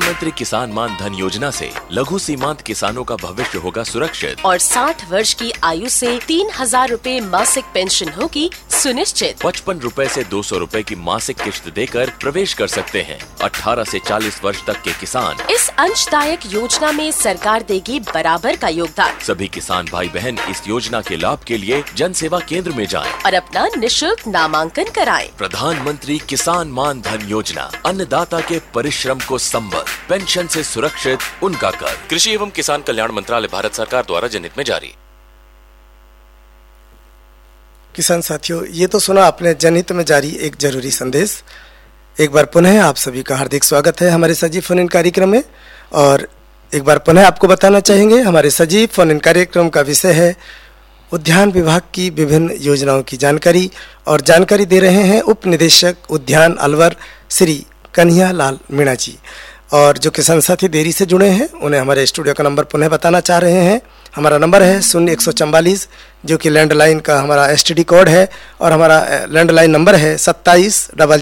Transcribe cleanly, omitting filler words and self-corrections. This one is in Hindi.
प्रधानमंत्री किसान मान धन योजना से लघु सीमांत किसानों का भविष्य होगा सुरक्षित और 60 वर्ष की आयु से 3,000 रूपए मासिक पेंशन होगी सुनिश्चित। 55 रूपए से 200 रूपए की मासिक किश्त देकर प्रवेश कर सकते हैं। 18 से 40 वर्ष तक के किसान इस अंशदायक योजना में सरकार देगी बराबर का योगदान। सभी किसान भाई बहन इस योजना के लाभ के लिए जन सेवा केंद्र में जाएं और अपना निशुल्क नामांकन कराएं। प्रधानमंत्री किसान मान धन योजना, अन्नदाता के परिश्रम को संबल, पेंशन से सुरक्षित उनका कर। कृषि एवं किसान कल्याण मंत्रालय, भारत सरकार द्वारा जनहित में जारी। किसान साथियों, ये तो सुना आपने जनहित में जारी एक जरूरी संदेश। एक बार पुनः आप सभी का हार्दिक स्वागत है हमारे सजीव फोन इन कार्यक्रम में। और एक बार पुनः आपको बताना चाहेंगे, हमारे सजीव फोन इन कार्यक्रम का विषय है उद्यान विभाग की विभिन्न योजनाओं की जानकारी। और जानकारी दे रहे हैं उप निदेशक उद्यान अलवर श्री कन्हैया लाल मीणा जी। और जो किसान साथी देरी से जुड़े हैं उन्हें हमारे स्टूडियो का नंबर पुनः बताना चाह रहे हैं। हमारा नंबर है 0144, जो कि लैंडलाइन का हमारा STD कोड है, और हमारा लैंडलाइन नंबर है 27